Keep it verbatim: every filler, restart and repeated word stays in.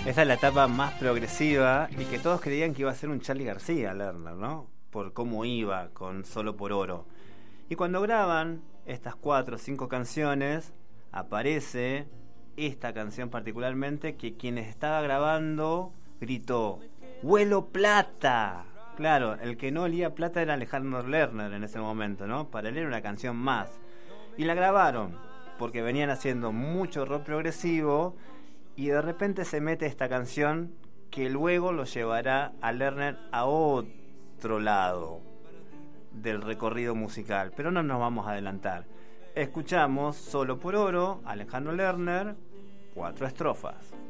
Esa es la etapa más progresiva y que todos creían que iba a ser un Charly García, Lerner, ¿no? Por cómo iba con Solo por Oro. Y cuando graban estas cuatro o cinco canciones, aparece esta canción particularmente que quien estaba grabando gritó: ¡Huelo plata! Claro, el que no olía plata era Alejandro Lerner en ese momento, ¿no? Para él era una canción más. Y la grabaron porque venían haciendo mucho rock progresivo y de repente se mete esta canción que luego lo llevará a Lerner a otro lado del recorrido musical. Pero no nos vamos a adelantar. Escuchamos Solo por Oro, Alejandro Lerner, cuatro estrofas.